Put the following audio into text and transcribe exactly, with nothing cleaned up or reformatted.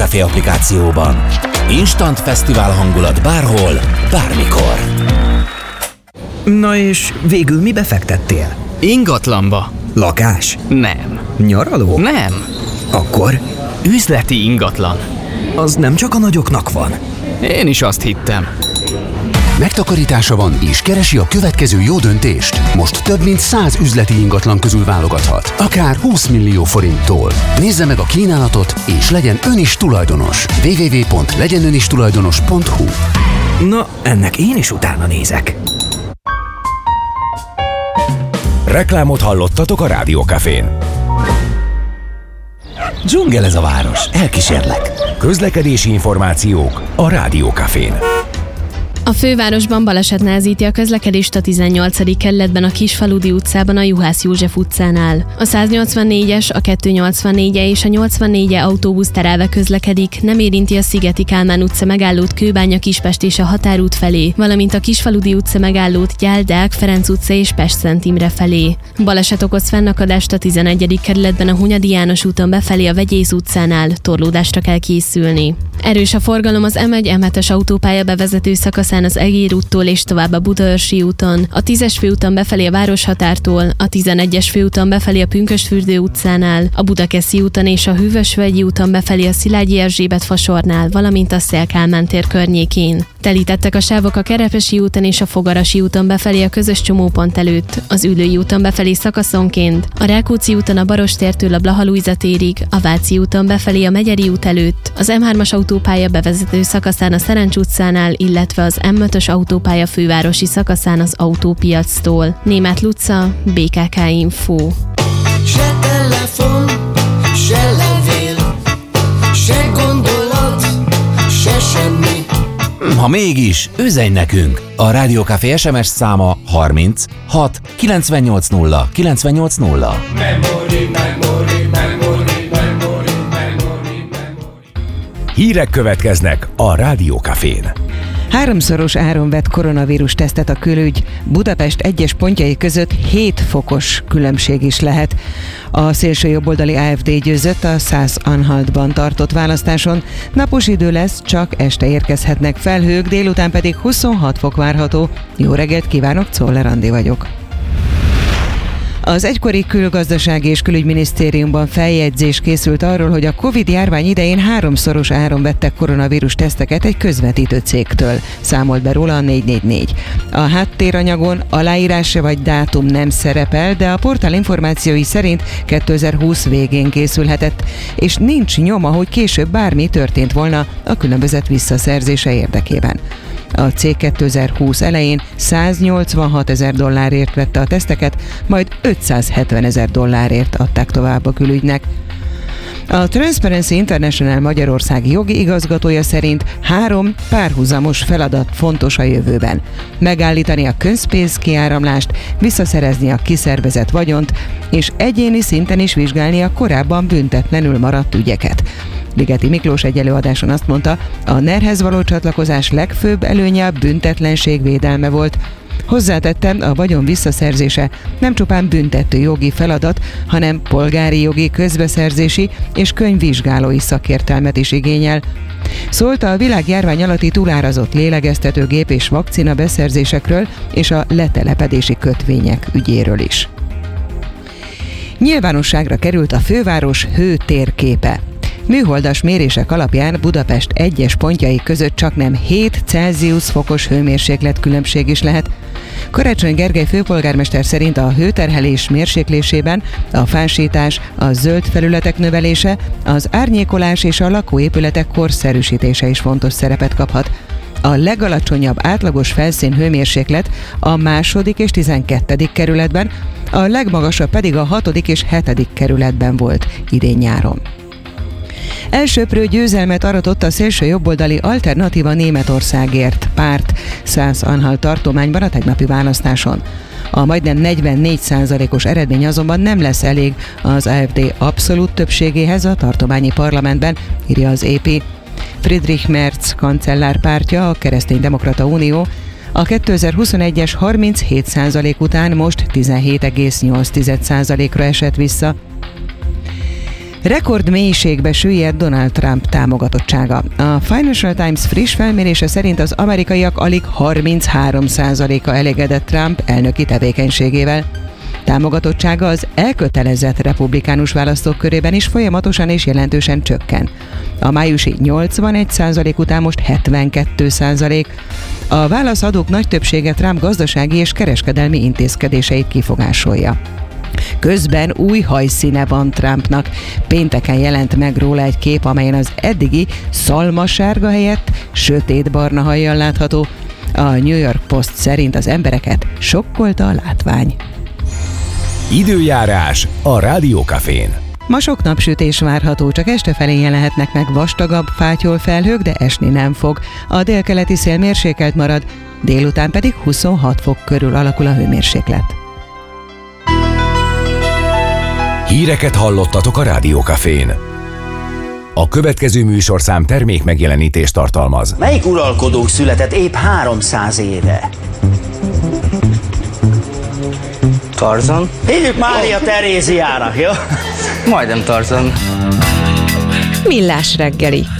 Café applikációban. Instant fesztivál hangulat bárhol, bármikor. Na és végül mibe fektettél? Ingatlanba. Lakás? Nem. Nyaraló? Nem. Akkor? Üzleti ingatlan. Az nem csak a nagyoknak van. Én is azt hittem. Megtakarítása van és keresi a következő jó döntést. Most több mint száz üzleti ingatlan közül válogathat. Akár húsz millió forinttól. Nézze meg a kínálatot és legyen ön is tulajdonos. double-u double-u double-u pont legyen ön is tulajdonos pont hu. Na, ennek én is utána nézek. Reklámot hallottatok a Rádió Cafén. Dzsungel ez a város, elkísérlek. Közlekedési információk a Rádió Cafén. A fővárosban baleset nehezíti a közlekedést a tizennyolcadik kerületben a Kisfaludy utcában a Juhász József utcánál. A száznyolcvannégyes, a kétszáznyolcvannégy és a nyolcvannégy autóbusz terelve közlekedik, nem érinti a Szigeti Kálmán utca megállót Kőbánya Kispest és a Határút felé, valamint a Kisfaludy utca megállót Gyál, Deák Ferenc utca és Pest-Szent Imre felé. Baleset okoz fennakadást a tizenegyedik kerületben a Hunyadi János úton befelé a Vegyész utcánál, torlódásra kell készülni. Erős a forgalom az em egy em hetes autópálya bevezető szakaszán az Egér úttól és tovább a Budaörsi úton, a tízes főúton befelé a Városhatártól, a tizenegyes főúton befelé a Pünkösdfürdő utcánál, a Budakeszi úton és a Hűvösvölgyi úton befelé a Szilágyi Erzsébet fasornál, valamint a Széll-Kálmán tér környékén. Telítettek a sávok a Kerepesi úton és a Fogarasi úton befelé a közös csomópont előtt, az Üllői úton befelé szakaszonként, a Rákóczi úton a Barostértől a Blaha Lujza térig, a Váci úton befelé a Megyeri út előtt, az em hármas autópálya bevezető szakaszán a Szerencs utcánál, illetve az em ötös autópálya fővárosi szakaszán az Autópiactól. Németh Luca, bé ká ká Info. Se telefon, se levél, se gondolat, se semmi. Ha mégis, üzenj nekünk! A Rádió Café es em es száma harminc hat kilencvennyolc nulla kilencvennyolc nulla. Memory, memory, memory, memory, memory, memory. Hírek következnek a Rádió Cafén. Háromszoros áron vett koronavírus tesztet a külügy. Budapest egyes pontjai között hét fokos különbség is lehet. A szélső jobboldali á ef dé győzött a Szász-Anhaltban tartott választáson. Napos idő lesz, csak este érkezhetnek felhők, délután pedig huszonhat fok várható. Jó reggelt kívánok, Czoller Andi vagyok. Az egykori külgazdasági és külügyminisztériumban feljegyzés készült arról, hogy a Covid-járvány idején háromszoros áron vettek koronavírus teszteket egy közvetítő cégtől, számolt be róla a négy négy négy. A háttéranyagon aláírása vagy dátum nem szerepel, de a portál információi szerint kétezer-húsz végén készülhetett, és nincs nyoma, hogy később bármi történt volna a különbözet visszaszerzése érdekében. A cég kétezer-húsz elején száznyolcvanhat ezer dollárért vette a teszteket, majd ötszázhetven ezer dollárért adták tovább a külügynek. A Transparency International Magyarország jogi igazgatója szerint három párhuzamos feladat fontos a jövőben. Megállítani a közpénz kiáramlást, visszaszerezni a kiszervezett vagyont, és egyéni szinten is vizsgálni a korábban büntetlenül maradt ügyeket. Ligeti Miklós egy előadáson azt mondta, a nerhez való csatlakozás legfőbb előnye a büntetlenség védelme volt. Hozzátettem, a vagyon visszaszerzése nem csupán büntető jogi feladat, hanem polgári jogi, közbeszerzési és könyvvizsgálói szakértelmet is igényel. Szólt a világjárvány alatti túlárazott lélegeztetőgép és vakcina beszerzésekről és a letelepedési kötvények ügyéről is. Nyilvánosságra került a főváros hőtérképe. Műholdas mérések alapján Budapest egyes pontjai között csaknem hét Celsius fokos hőmérséklet különbség is lehet. Karácsony Gergely főpolgármester szerint a hőterhelés mérséklésében a fásítás, a zöld felületek növelése, az árnyékolás és a lakóépületek korszerűsítése is fontos szerepet kaphat. A legalacsonyabb átlagos felszín hőmérséklet a második és tizenkettedik kerületben, a legmagasabb pedig a hatodik és hetedik kerületben volt idén nyáron. Elsöprő győzelmet aratott a szélső jobboldali Alternatíva Németországért párt Szász-Anhalt tartományban a tegnapi választáson. A majdnem negyvennégy százalékos eredmény azonban nem lesz elég az á ef dé abszolút többségéhez a tartományi parlamentben, írja az é pé. Friedrich Merz kancellár pártja, a Kereszténydemokrata Unió, a kétezer-huszonegyes harminchét százalék után most tizenhét egész nyolc százalékra esett vissza. Rekord mélységbe süllyedt Donald Trump támogatottsága. A Financial Times friss felmérése szerint az amerikaiak alig harminchárom százaléka elégedett Trump elnöki tevékenységével. Támogatottsága az elkötelezett republikánus választók körében is folyamatosan és jelentősen csökken. A májusi nyolcvanegy százalék után most hetvenkettő százalék. A válaszadók nagy többsége Trump gazdasági és kereskedelmi intézkedéseit kifogásolja. Közben új hajszíne van Trumpnak. Pénteken jelent meg róla egy kép, amelyen az eddigi szalmasárga helyett sötétbarna hajjal látható. A New York Post szerint az embereket sokkolta a látvány. Időjárás a Rádiókafén. Ma sok napsütés várható, csak este felé jelenhetnek meg vastagabb fátyol felhők, de esni nem fog. A délkeleti szél mérsékelt marad, délután pedig huszonhat fok körül alakul a hőmérséklet. Híreket hallottatok a Rádiókafén. A következő műsorszám termék megjelenítést tartalmaz. Melyik uralkodónk született épp háromszáz éve? Tarzan? Hívjuk Mária Teréziának, jó? Majdnem Tarzan. Millás reggeli.